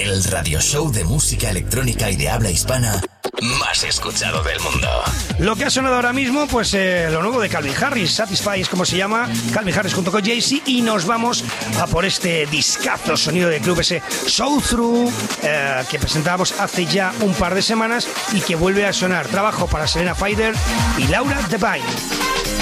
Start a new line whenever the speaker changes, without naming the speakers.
el radio show de música electrónica y de habla hispana más escuchado del mundo.
Lo que ha sonado ahora mismo, pues lo nuevo de Calvin Harris, Satisfy es como se llama, Calvin Harris junto con Jay-Z, y nos vamos a por este discazo sonido de club, ese Soul Through, que presentábamos hace ya un par de semanas y que vuelve a sonar. Trabajo para Serena Fider y Laura Devine.